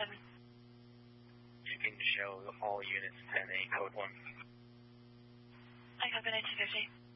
7. Checking to show all units 10-8, code 1. I copy 1950.